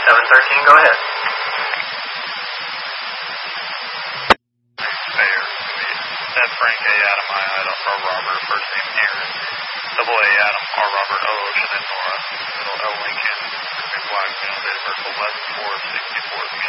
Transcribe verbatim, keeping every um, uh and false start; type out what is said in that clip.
seven thirteen, go ahead. Mayor, that's Frank A. Adam I. Adam R. Robert, first name Aaron. Double A. Adam R. Robert O. Ocean and Nora. Middle L. Lincoln. Blackfield, date of birth eleven four sixty-four.